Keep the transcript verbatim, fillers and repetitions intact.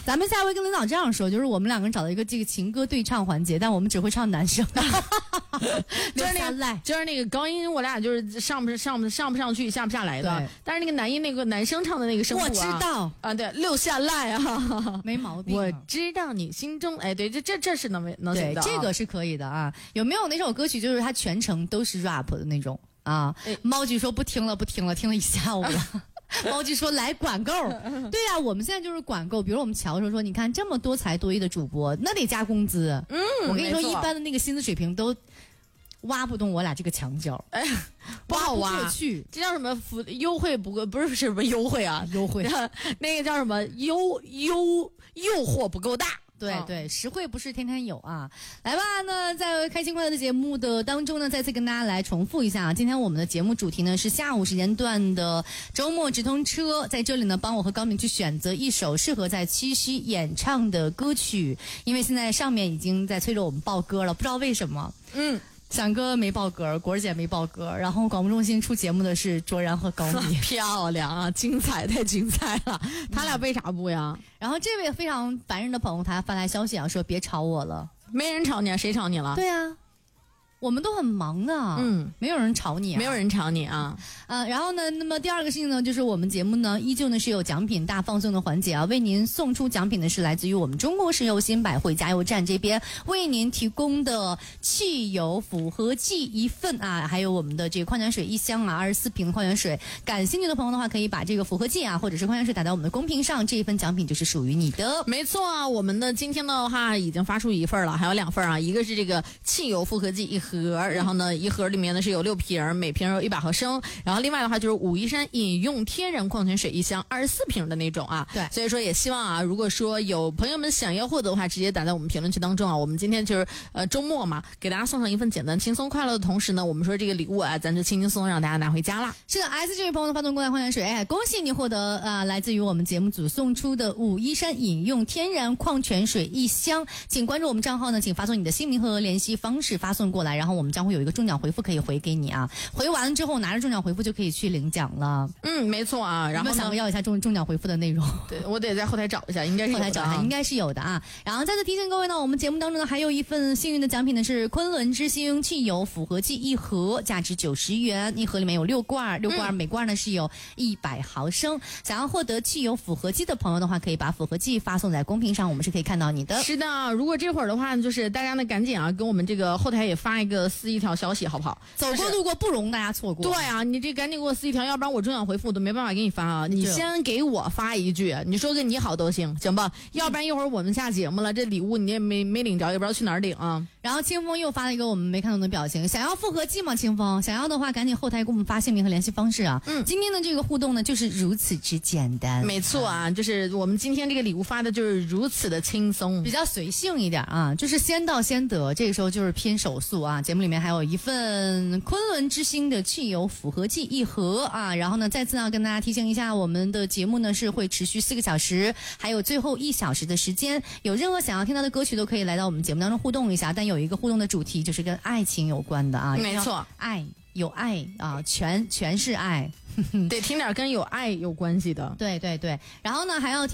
咱们下回跟领导这样说，就是我们两个人找到一个这个情歌对唱环节，但我们只会唱男生。 就是那个，就是那个高音，我俩就是上不上不上不上去，下不下来的。但是那个男音，那个男生唱的那个声部、啊， 我知道啊，对，六下来啊， 没毛病、啊。 我知道你心中，哎，对，这这这是能能行的、啊， 对，这个是可以的啊。有没有哪首歌曲就是它全程都是 rap 的那种啊？猫菊说不听了，不听了，听了一下午了。猫菊说来管够。对啊，我们现在就是管够。比如我们乔说说，你看这么多才多艺的主播，那得加工资。 嗯， 我跟你说，一般的那个薪资水平都挖不动我俩这个墙角。 哎，不好挖， 不去， 这叫什么福优惠？不过不是什么优惠啊， 优惠那个叫什么优优诱惑不够大。 对对，实惠不是天天有啊！来吧，那在开心快乐的节目的当中呢，再次跟大家来重复一下啊。今天我们的节目主题呢是下午时间段的周末直通车，在这里呢帮我和高敏去选择一首适合在七夕演唱的歌曲，因为现在上面已经在催着我们报歌了，不知道为什么。 嗯。 翔哥没报歌，果儿姐没报歌，然后广播中心出节目的是卓然和高敏。 漂亮啊，精彩太精彩了！他俩背啥不呀？ 然后这位非常烦人的朋友他发来消息啊，说别吵我了。 没人吵你啊，谁吵你了？ 对啊，我们都很忙的，嗯，没有人吵你、啊， 没有人吵你啊， 呃，然后呢，那么第二个事情呢，就是我们节目呢，依旧呢是有奖品大放送的环节啊，为您送出奖品的是来自于我们中国石油新百汇加油站这边为您提供的汽油复合剂一份啊，还有我们的这个矿泉水一箱啊，二十四瓶的矿泉水，感兴趣的朋友的话，可以把这个复合剂啊，或者是矿泉水打在我们的公屏上，这一份奖品就是属于你的。 没错啊，我们的今天的话已经发出一份了，还有两份啊，一个是这个汽油复合剂一盒。然后呢，一盒里面呢是有六瓶，每瓶有一百毫升。然后另外的话就是武夷山饮用天然矿泉水一箱，二十四瓶的那种啊。 对， 所以说也希望啊，如果说有朋友们想要获得的话，直接打在我们评论区当中啊。我们今天就是呃周末嘛，给大家送上一份简单、轻松、快乐的同时呢，我们说这个礼物啊，咱就轻轻松松让大家拿回家啦。 是的 ，S 这位朋友的发送过来矿泉水，哎，恭喜你获得啊、呃，来自于我们节目组送出的武夷山饮用天然矿泉水一箱。请关注我们账号呢，请发送你的姓名和联系方式发送过来，然后我们将会有一个中奖回复可以回给你啊，回完了之后拿着中奖回复就可以去领奖了。 嗯，没错啊。然后想要一下中中奖回复的内容， 对，我得在后台找一下，应该是有的、啊、 后台找一下，应该是有的啊。然后再次提醒各位呢，我们节目当中呢还有一份幸运的奖品呢，是昆仑之星汽油复合剂一盒，价值九十元，一盒里面有六罐，六罐、嗯、每罐呢是有一百毫升。想要获得汽油复合剂的朋友的话，可以把复合剂发送在公屏上，我们是可以看到你的。 是的，如果这会儿的话，就是大家呢赶紧啊，跟我们这个后台也发一个私一条消息，好不好？ 走过路过不容大家错过。 对啊，你这赶紧给我私一条，要不然我中奖回复我都没办法给你发啊。你先给我发一句，你说个你好都行，行吧？要不然一会儿我们下节目了，这礼物你也没没领着，也不知道去哪儿领啊。 然后清风又发了一个我们没看懂的表情，想要复合剂吗？清风想要的话，赶紧后台给我们发姓名和联系方式啊。嗯，今天的这个互动呢，就是如此之简单。 没错啊，就是我们今天这个礼物发的就是如此的轻松， 比较随性一点啊，就是先到先得。这个时候就是拼手速啊。节目里面还有一份昆仑之星的汽油复合剂一盒啊。然后呢，再次要跟大家提醒一下，我们的节目呢是会持续四个小时，还有最后一小时的时间。有任何想要听到的歌曲都可以来到我们节目当中互动一下，但有一个互动的主题就是跟爱情有关的啊。 没错， 爱有爱啊，全全是爱。 得听点跟有爱有关系的。 对对对，然后呢还要